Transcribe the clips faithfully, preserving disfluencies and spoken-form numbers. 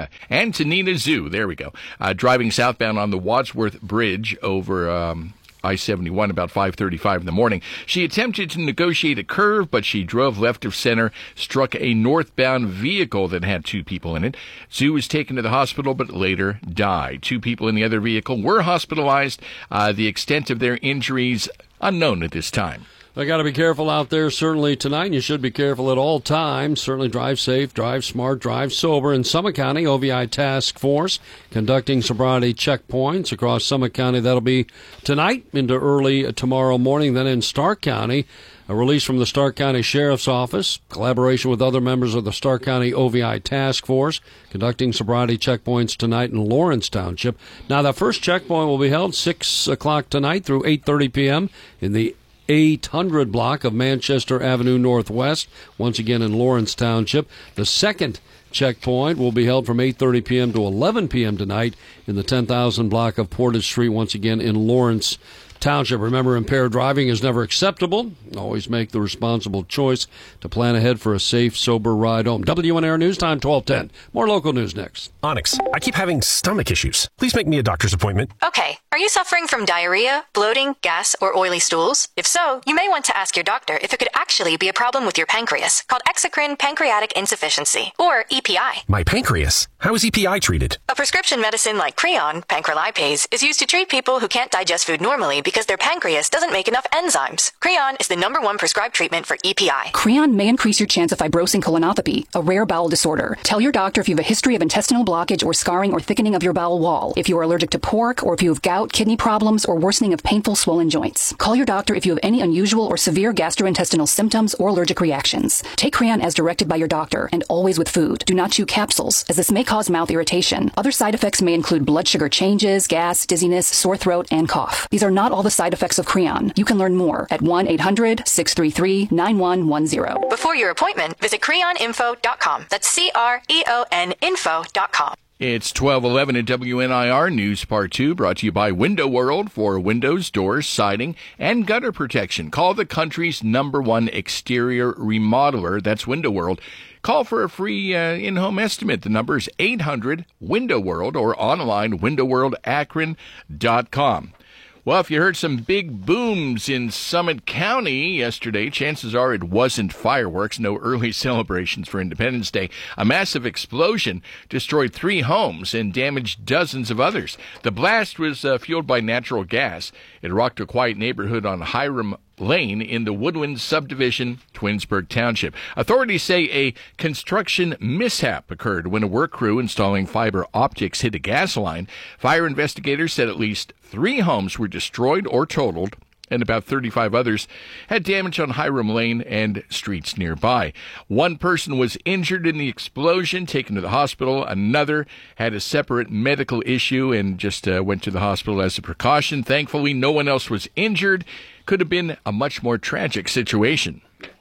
Antonina Zoo, there we go, uh, driving southbound on the Wadsworth Bridge over um, I seventy-one about five thirty-five in the morning. She attempted to negotiate a curve, but she drove left of center, struck a northbound vehicle that had two people in it. Zoo was taken to the hospital, but later died. Two people in the other vehicle were hospitalized. Uh, the extent of their injuries unknown at this time. They got to be careful out there, certainly tonight, and you should be careful at all times. Certainly drive safe, drive smart, drive sober. In Summit County, O V I Task Force conducting sobriety checkpoints across Summit County. That'll be tonight into early tomorrow morning. Then in Stark County, a release from the Stark County Sheriff's Office, collaboration with other members of the Stark County O V I Task Force, conducting sobriety checkpoints tonight in Lawrence Township. Now, the first checkpoint will be held six o'clock tonight through eight thirty p.m. in the eight hundred block of Manchester Avenue Northwest, once again in Lawrence Township. The second checkpoint will be held from eight thirty p.m. to eleven p.m. tonight in the ten thousand block of Portage Street, once again in Lawrence Township. Remember, impaired driving is never acceptable. Always make the responsible choice to plan ahead for a safe, sober ride home. W N R News Time, twelve ten. More local news next. Onyx, I keep having stomach issues. Please make me a doctor's appointment. Okay. Are you suffering from diarrhea, bloating, gas, or oily stools? If so, you may want to ask your doctor if it could actually be a problem with your pancreas, called exocrine pancreatic insufficiency, or E P I. My pancreas? How is E P I treated? A prescription medicine like Creon, pancrelipase, is used to treat people who can't digest food normally because their pancreas doesn't make enough enzymes. Creon is the number one prescribed treatment for E P I. Creon may increase your chance of fibrosing colonopathy, a rare bowel disorder. Tell your doctor if you have a history of intestinal blockage or scarring or thickening of your bowel wall, if you are allergic to pork, or if you have gout, kidney problems, or worsening of painful swollen joints. Call your doctor if you have any unusual or severe gastrointestinal symptoms or allergic reactions. Take Creon as directed by your doctor, and always with food. Do not chew capsules, as this may cause mouth irritation. Other side effects may include blood sugar changes, gas, dizziness, sore throat, and cough. These are not all the side effects of Creon. You can learn more at one eight hundred six three three nine one one zero. Before your appointment, visit creon info dot com. That's C R E O N info dot com. It's twelve eleven at W N I R News Part two, brought to you by Window World for windows, doors, siding, and gutter protection. Call the country's number one exterior remodeler. That's Window World. Call for a free uh, in-home estimate. The number is eight hundred window world or online window world akron dot com. Well, if you heard some big booms in Summit County yesterday, chances are it wasn't fireworks, no early celebrations for Independence Day. A massive explosion destroyed three homes and damaged dozens of others. The blast was uh, fueled by natural gas. It rocked a quiet neighborhood on Hiram Lane in the Woodland subdivision, Twinsburg Township. Authorities say a construction mishap occurred when a work crew installing fiber optics hit a gas line. Fire investigators said at least three homes were destroyed or totaled, and about thirty-five others had damage on Hiram Lane and streets nearby. One person was injured in the explosion, taken to the hospital. Another had a separate medical issue and just uh, went to the hospital as a precaution. Thankfully, no one else was injured. Could have been a much more tragic situation.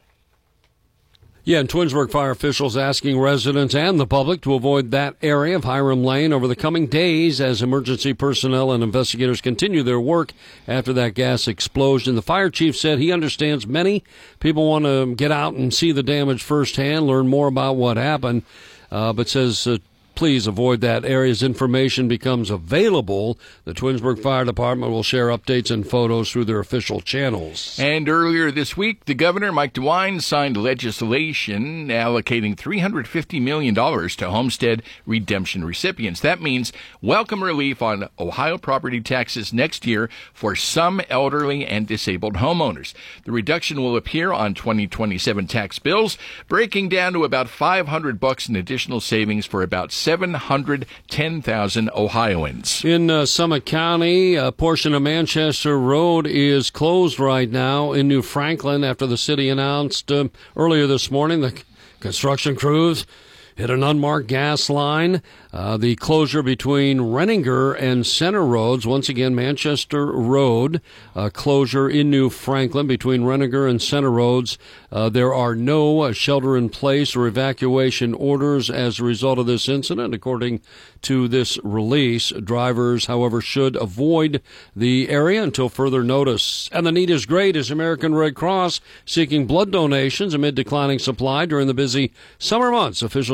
Yeah, and Twinsburg fire officials asking residents and the public to avoid that area of Hiram Lane over the coming days as emergency personnel and investigators continue their work after that gas explosion. The fire chief said he understands many people want to get out and see the damage firsthand, learn more about what happened, uh, but says uh, please avoid that area as information becomes available. The Twinsburg Fire Department will share updates and photos through their official channels. And earlier this week, the governor, Mike DeWine, signed legislation allocating three hundred fifty million dollars to homestead redemption recipients. That means welcome relief on Ohio property taxes next year for some elderly and disabled homeowners. The reduction will appear on twenty twenty-seven tax bills, breaking down to about five hundred bucks in additional savings for about seven hundred ten thousand Ohioans. In uh, Summit County, a portion of Manchester Road is closed right now in New Franklin after the city announced uh, earlier this morning the construction crews hit an unmarked gas line. Uh, the closure between Renninger and Center Roads, once again, Manchester Road, uh, closure in New Franklin between Renninger and Center Roads. Uh, there are no uh, shelter-in-place or evacuation orders as a result of this incident, according to this release. Drivers, however, should avoid the area until further notice. And the need is great as American Red Cross seeking blood donations amid declining supply during the busy summer months. Officials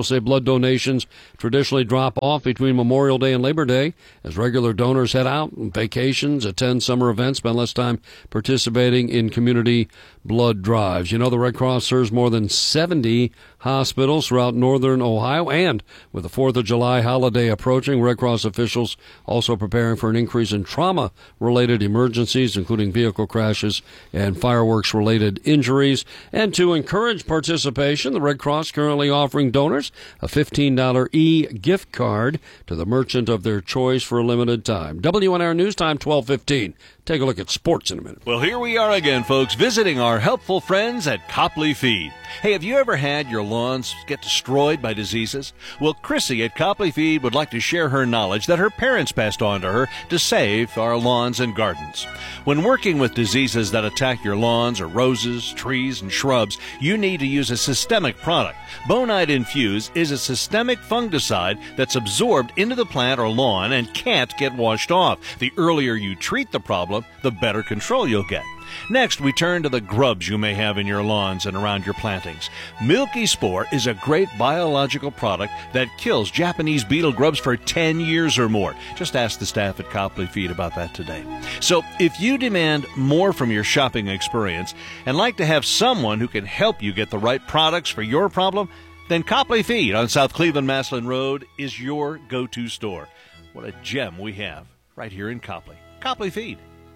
say blood donations traditionally drop off between Memorial Day and Labor Day as regular donors head out on vacations, attend summer events, spend less time participating in community blood drives. You know, the Red Cross serves more than seventy hospitals throughout northern Ohio, and with the fourth of July holiday approaching, Red Cross officials also preparing for an increase in trauma-related emergencies, including vehicle crashes and fireworks-related injuries. And to encourage participation, the Red Cross currently offering donors a fifteen dollars e-gift card to the merchant of their choice for a limited time. W N R News Time, twelve fifteen. Take a look at sports in a minute. Well, here we are again, folks, visiting our helpful friends at Copley Feed. Hey, have you ever had your lawns get destroyed by diseases? Well, Chrissy at Copley Feed would like to share her knowledge that her parents passed on to her to save our lawns and gardens. When working with diseases that attack your lawns or roses, trees, and shrubs, you need to use a systemic product. Bonide Infuse is a systemic fungicide that's absorbed into the plant or lawn and can't get washed off. The earlier you treat the problem, the better control you'll get. Next, we turn to the grubs you may have in your lawns and around your plantings. Milky Spore is a great biological product that kills Japanese beetle grubs for ten years or more. Just ask the staff at Copley Feed about that today. So, if you demand more from your shopping experience and like to have someone who can help you get the right products for your problem, then Copley Feed on South Cleveland-Maslin Road is your go-to store. What a gem we have right here in Copley. Copley Feed.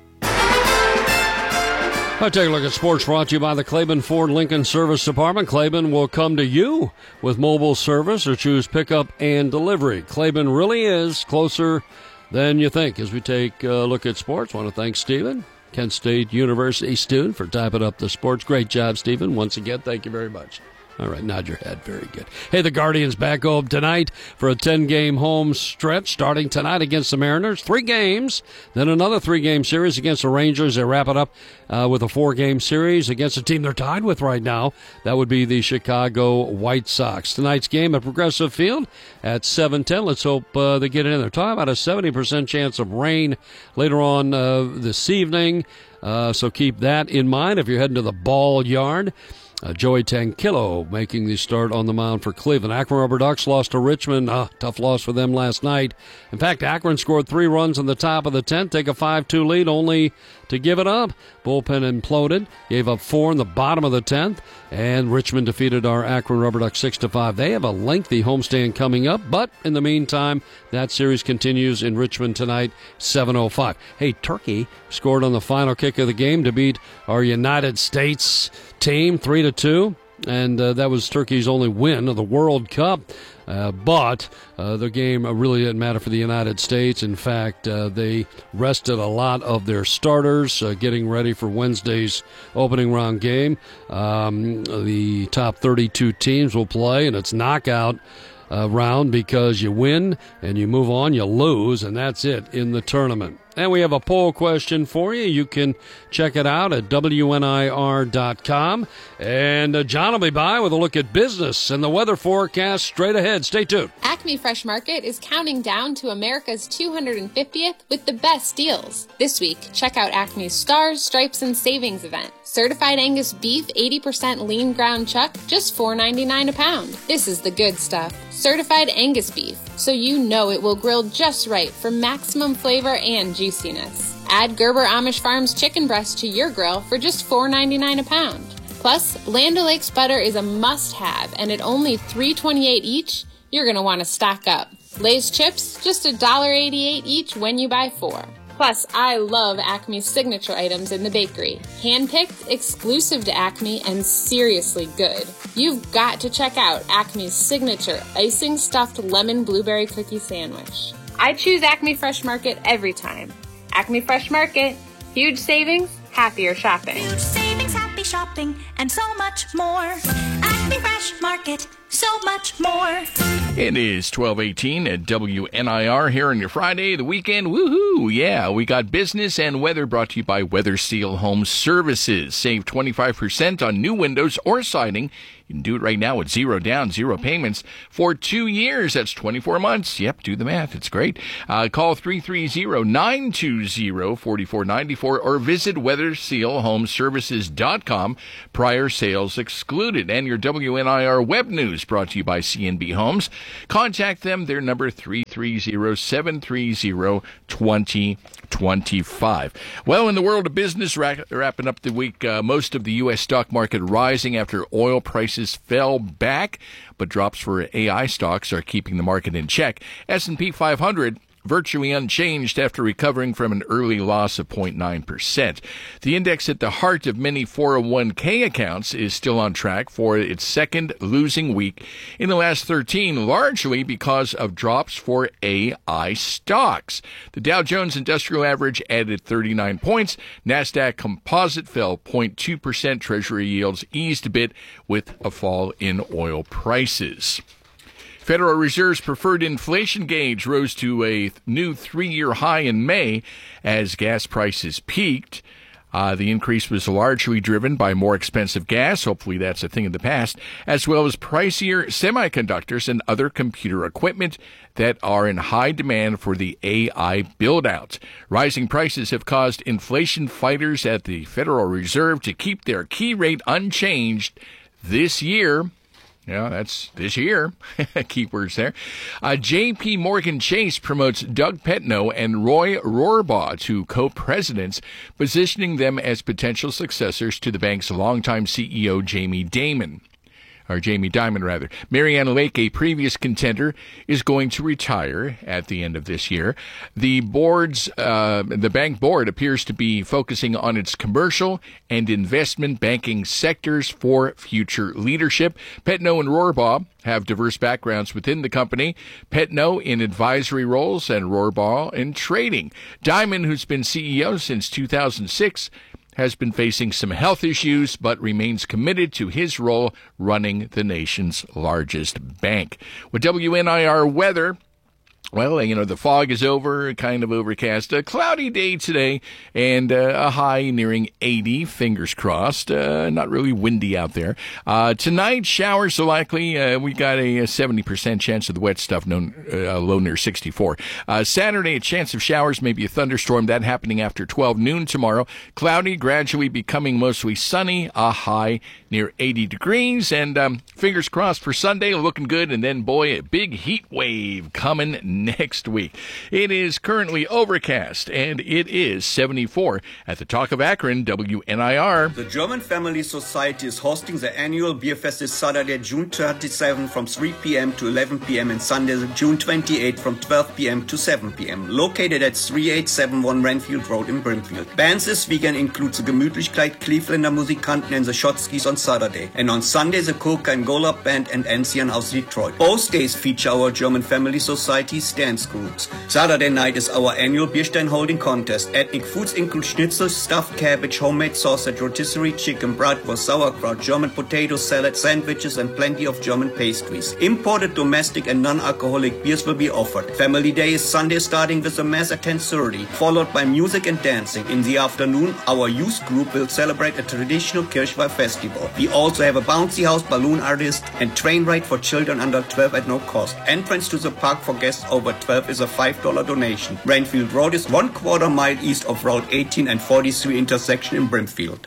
I'll take a look at sports brought to you by the Claiborne Ford Lincoln Service Department. Claiborne will come to you with mobile service or choose pickup and delivery. Claiborne really is closer than you think. As we take a look at sports, I want to thank Stephen, Kent State University student, for typing up the sports. Great job, Stephen. Once again, thank you very much. All right, nod your head. Very good. Hey, the Guardians back home tonight for a ten-game home stretch, starting tonight against the Mariners. Three games, then another three-game series against the Rangers. They wrap it up uh, with a four-game series against a team they're tied with right now. That would be the Chicago White Sox. Tonight's game at Progressive Field at seven ten. Let's hope uh, they get it in there. Talking about a seventy percent chance of rain later on uh, this evening, uh, so keep that in mind if you're heading to the Ball Yard. Uh, Joey Tankillo making the start on the mound for Cleveland. Akron Rubber Ducks lost to Richmond. Uh, tough loss for them last night. In fact, Akron scored three runs in the top of the tenth, take a five two lead, only to give it up. Bullpen imploded, gave up four in the bottom of the tenth, and Richmond defeated our Akron Rubber Ducks six to five. They have a lengthy homestand coming up, but in the meantime, that series continues in Richmond tonight, seven oh five. Hey, Turkey scored on the final kick of the game to beat our United States team three to two, and uh, that was Turkey's only win of the World Cup. Uh, but uh, the game really didn't matter for the United States. In fact, uh, they rested a lot of their starters, uh, getting ready for Wednesday's opening round game. Um, the top thirty-two teams will play, and it's knockout uh, round because you win and you move on, you lose, and that's it in the tournament. And we have a poll question for you. You can check it out at W N I R dot com. And uh, John will be by with a look at business and the weather forecast straight ahead. Stay tuned. Acme Fresh Market is counting down to America's two hundred fiftieth with the best deals. This week, check out Acme's Stars, Stripes, and Savings event. Certified Angus beef, eighty percent lean ground chuck, just four ninety-nine a pound. This is the good stuff. Certified Angus beef, so you know it will grill just right for maximum flavor and juiciness. Add Gerber Amish Farms chicken breast to your grill for just four ninety-nine a pound. Plus, Land O'Lakes butter is a must-have, and at only three twenty-eight each, you're going to want to stock up. Lay's chips, just one dollar eighty-eight each when you buy four. Plus, I love Acme's signature items in the bakery. Hand-picked, exclusive to Acme, and seriously good. You've got to check out Acme's signature icing-stuffed lemon blueberry cookie sandwich. I choose Acme Fresh Market every time. Acme Fresh Market, huge savings, happier shopping. Huge savings, happy shopping, and so much more. Acme Fresh Market, so much more. It is twelve eighteen at W N I R here on your Friday, the weekend. Woohoo! Yeah, we got business and weather brought to you by Weather Seal Home Services. Save twenty-five percent on new windows or siding. You can do it right now with zero down, zero payments for two years. That's twenty-four months. Yep, do the math. It's great. Uh, call three three zero, nine two zero, four four nine four or visit weather seal home services dot com. Prior sales excluded. And your W N I R web news is brought to you by C N B Homes. Contact them. Their number three three zero, seven three zero, two zero two five. Well, in the world of business, wrapping up the week, uh, most of the U S stock market rising after oil prices fell back, but drops for A I stocks are keeping the market in check. S and P five hundred virtually unchanged after recovering from an early loss of zero point nine percent. The index at the heart of many four oh one k accounts is still on track for its second losing week in the last thirteen, largely because of drops for A I stocks. The Dow Jones Industrial Average added thirty-nine points. NASDAQ Composite fell zero point two percent. Treasury yields eased a bit with a fall in oil prices. Federal Reserve's preferred inflation gauge rose to a new three-year high in May as gas prices peaked. Uh, the increase was largely driven by more expensive gas, hopefully that's a thing of the past, as well as pricier semiconductors and other computer equipment that are in high demand for the A I build-out. Rising prices have caused inflation fighters at the Federal Reserve to keep their key rate unchanged this year. Yeah, that's this year. Keywords there. Uh, J P Morgan Chase promotes Doug Petno and Roy Rohrbaugh to co-presidents, positioning them as potential successors to the bank's longtime C E O, Jamie Dimon. Or Jamie Dimon, rather. Marianne Lake, a previous contender, is going to retire at the end of this year. The board's, uh, the bank board appears to be focusing on its commercial and investment banking sectors for future leadership. Petno and Rohrbaugh have diverse backgrounds within the company. Petno in advisory roles and Rohrbaugh in trading. Dimon, who's been C E O since two thousand six, has been facing some health issues, but remains committed to his role running the nation's largest bank. With W N I R weather, well, you know, the fog is over, kind of overcast. A cloudy day today, and uh, a high nearing eighty, fingers crossed. Uh, not really windy out there. Uh, tonight, showers are likely. Uh, we got a, a seventy percent chance of the wet stuff, known, uh, low near sixty-four. Uh, Saturday, a chance of showers, maybe a thunderstorm. That happening after twelve noon tomorrow. Cloudy, gradually becoming mostly sunny, a high near eighty degrees. And um, fingers crossed for Sunday, looking good. And then, boy, a big heat wave coming next week. It is currently overcast, and it is seventy-four. At the Talk of Akron, W N I R. The German Family Society is hosting the annual Beer Fest this Saturday, June twenty-seventh from three p.m. to eleven p.m. and Sunday, June twenty-eighth from twelve p.m. to seven p.m. Located at thirty-eight seventy-one Renfield Road in Brimfield. Bands this weekend include the Gemütlichkeit Clevelander Musikanten and the Shotskis on Saturday. And on Sunday, the Coca and Golub Band and Ancien aus Detroit. Both days feature our German Family Society's dance groups. Saturday night is our annual Bierstein holding contest. Ethnic foods include schnitzel, stuffed cabbage, homemade sausage, rotisserie chicken, bratwurst, sauerkraut, German potato salad, sandwiches, and plenty of German pastries. Imported, domestic, and non-alcoholic beers will be offered. Family Day is Sunday, starting with a mass at ten thirty, followed by music and dancing. In the afternoon, our youth group will celebrate a traditional Kirchweih festival. We also have a bouncy house, balloon artist, and train ride for children under twelve at no cost. Entrance to the park for guests over twelve is a five dollars donation. Renfield Road is one quarter mile east of Route eighteen and forty-three intersection in Brimfield.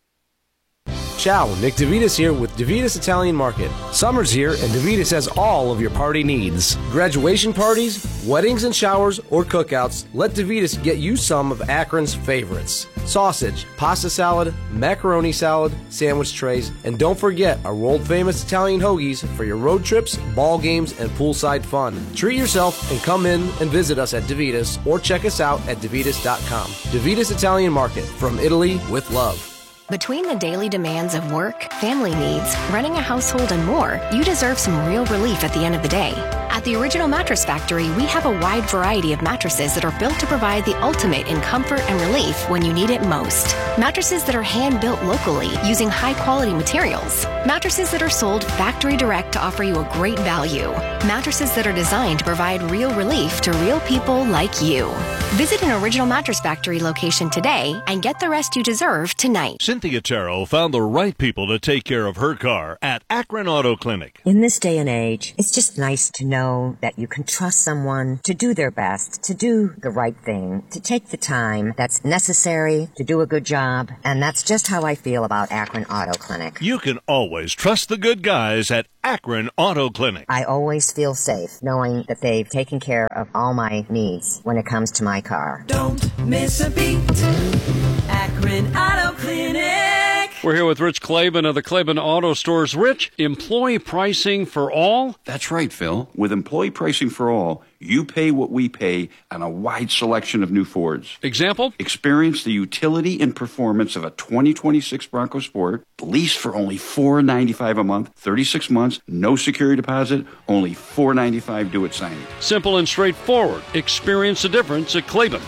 Ciao, Nick DeVitas here with DeVitas Italian Market. Summer's here and DeVitas has all of your party needs. Graduation parties, weddings and showers, or cookouts, let DeVitas get you some of Akron's favorites. Sausage, pasta salad, macaroni salad, sandwich trays, and don't forget our world-famous Italian hoagies for your road trips, ball games, and poolside fun. Treat yourself and come in and visit us at DeVitas or check us out at DeVitas dot com. DeVitas Italian Market, from Italy with love. Between the daily demands of work, family needs, running a household, and more, you deserve some real relief at the end of the day. At the Original Mattress Factory, we have a wide variety of mattresses that are built to provide the ultimate in comfort and relief when you need it most. Mattresses that are hand-built locally using high-quality materials. Mattresses that are sold factory direct to offer you a great value. Mattresses that are designed to provide real relief to real people like you. Visit an Original Mattress Factory location today and get the rest you deserve tonight. Cynthia Terrell found the right people to take care of her car at Akron Auto Clinic. In this day and age, it's just nice to know that you can trust someone to do their best, to do the right thing, to take the time that's necessary to do a good job. And that's just how I feel about Akron Auto Clinic. You can always trust the good guys at Akron Auto Clinic. I always feel safe knowing that they've taken care of all my needs when it comes to my car. Don't miss a beat. Akron Auto Clinic. We're here with Rich Claiborne of the Claiborne Auto Stores. Rich, employee pricing for all? That's right, Phil. With employee pricing for all, you pay what we pay on a wide selection of new Fords. Example? Experience the utility and performance of a twenty twenty-six Bronco Sport, lease for only four dollars and ninety-five cents a month, thirty-six months, no security deposit, only four dollars and ninety-five cents do it signing. Simple and straightforward. Experience the difference at Claiborne.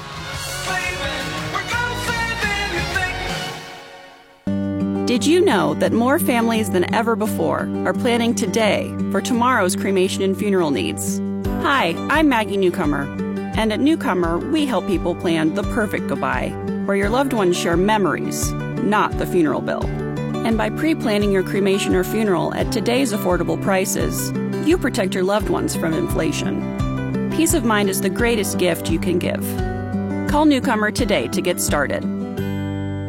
Did you know that more families than ever before are planning today for tomorrow's cremation and funeral needs? Hi, I'm Maggie Newcomer, and at Newcomer, we help people plan the perfect goodbye, where your loved ones share memories, not the funeral bill. And by pre-planning your cremation or funeral at today's affordable prices, you protect your loved ones from inflation. Peace of mind is the greatest gift you can give. Call Newcomer today to get started.